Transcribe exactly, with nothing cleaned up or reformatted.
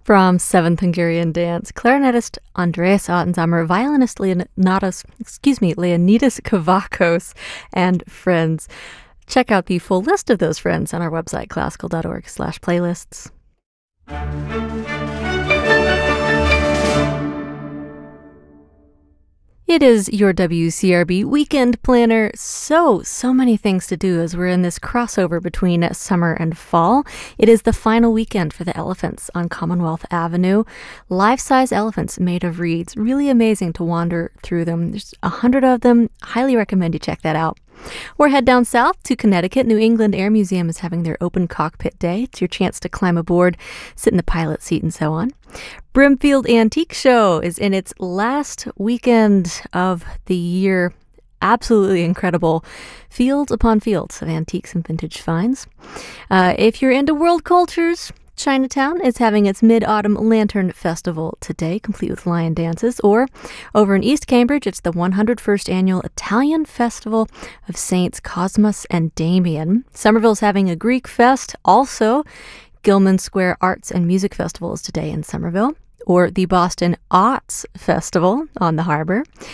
From Seventh Hungarian Dance, clarinetist Andreas Ottenzamer, violinist Leonidas, excuse me, Leonidas Kavakos, and friends. Check out the full list of those friends on our website, classical.org slash playlists. It is your W C R B weekend planner. So, so many things to do as we're in this crossover between summer and fall. It is the final weekend for the elephants on Commonwealth Avenue. Life-size elephants made of reeds. Really amazing to wander through them. There's a hundred of them. Highly recommend you check that out. Or head down south to Connecticut. New England Air Museum is having their open cockpit day. It's your chance to climb aboard, sit in the pilot seat, and so on. Brimfield Antique Show is in its last weekend of the year. Absolutely incredible. Fields upon fields of antiques and vintage finds. Uh, if you're into world cultures, Chinatown is having its Mid-Autumn Lantern Festival today, complete with lion dances. Or over in East Cambridge, it's the one hundred first Annual Italian Festival of Saints Cosmas and Damian. Somerville's having a Greek Fest. Also, Gilman Square Arts and Music Festival is today in Somerville. Or the Boston Arts Festival on the harbor.